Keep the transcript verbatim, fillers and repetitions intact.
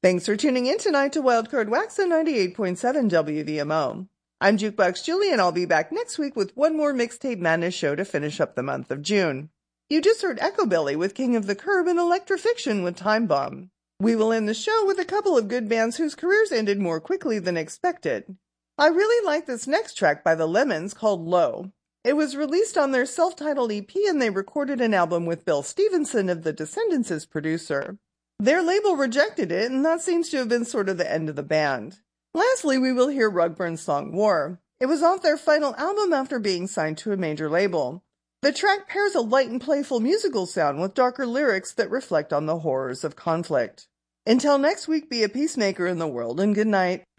Thanks for tuning in tonight to Wildcard Wax on ninety-eight point seven W V M O. I'm Jukebox Julie, and I'll be back next week with one more Mixtape Madness show to finish up the month of June. You just heard Echobilly with King of the Curb and Electrofiction with Time Bomb. We will end the show with a couple of good bands whose careers ended more quickly than expected. I really like this next track by the Lemons called Low. It was released on their self-titled E P, and they recorded an album with Bill Stevenson of The Descendants as producer. Their label rejected it, and that seems to have been sort of the end of the band. Lastly, we will hear Rugburn's song War. It was off their final album after being signed to a major label. The track pairs a light and playful musical sound with darker lyrics that reflect on the horrors of conflict. Until next week, be a peacemaker in the world, and good night.